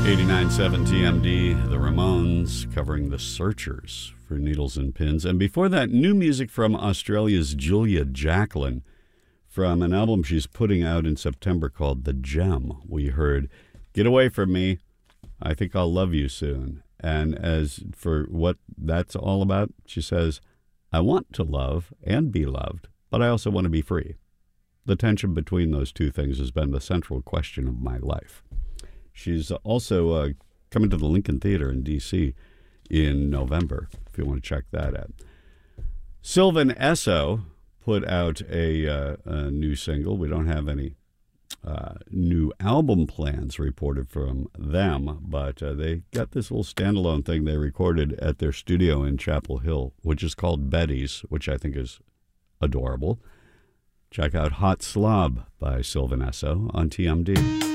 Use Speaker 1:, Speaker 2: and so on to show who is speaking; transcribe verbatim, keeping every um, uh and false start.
Speaker 1: eighty-nine point seven T M D, The Ramones, covering The Searchers for Needles and Pins. And before that, new music from Australia's Julia Jacklin from an album she's putting out in September called The Gem. We heard Get Away From Me, I Think I'll Love You Soon. And as for what that's all about, she says, I want to love and be loved, but I also want to be free. The tension between those two things has been the central question of my life. She's also uh, coming to the Lincoln Theater in D C in November, if you want to check that out. Sylvan Esso put out a, uh, a new single. We don't have any uh, new album plans reported from them, but uh, they got this little standalone thing they recorded at their studio in Chapel Hill, which is called Betty's, which I think is adorable. Check out Hot Slob by Sylvan Esso on T M D.